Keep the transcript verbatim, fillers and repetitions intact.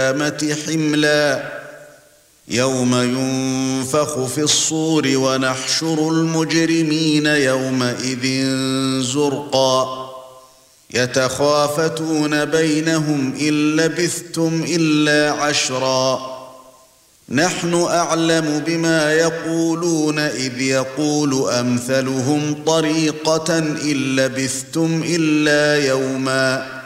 القيامة حملا يوم ينفخ في الصور ونحشر المجرمين يومئذ زرقا يتخافتون بينهم إن لبثتم إلا عشرا نحن أعلم بما يقولون إذ يقول أمثلهم طريقة إن لبثتم إلا يوما